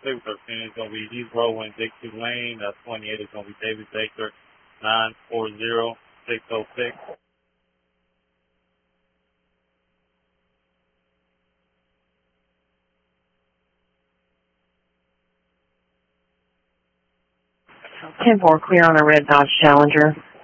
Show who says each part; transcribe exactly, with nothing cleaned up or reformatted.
Speaker 1: six. thirteen is going to be Heath Rowan, Dixie Lane. That's twenty-eight is going to be David Baker, nine four zero six oh six.
Speaker 2: ten four, clear on a red Dodge Challenger.